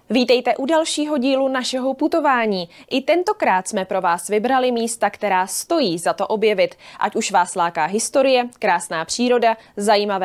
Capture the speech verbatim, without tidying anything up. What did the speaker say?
Vítejte u dalšího dílu našeho putování. I tentokrát jsme pro vás vybrali místa, která stojí za to objevit. Ať už vás láká historie, krásná příroda, zajímavé